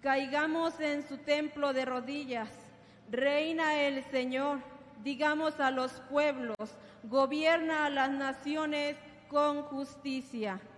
caigamos en su templo de rodillas. Reina el Señor, digamos a los pueblos, gobierna a las naciones con justicia.